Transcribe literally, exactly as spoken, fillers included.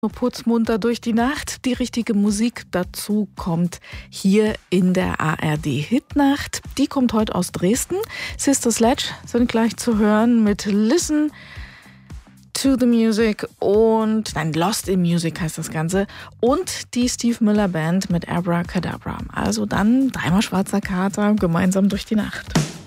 Putzmunter durch die Nacht. Die richtige Musik dazu kommt hier in der A R D Hitnacht. Die kommt heute aus Dresden. Sister Sledge sind gleich zu hören mit Listen to the Music und, nein, Lost in Music heißt das Ganze. Und die Steve Miller Band mit Abracadabra. Also dann dreimal Schwarzer Kater gemeinsam durch die Nacht.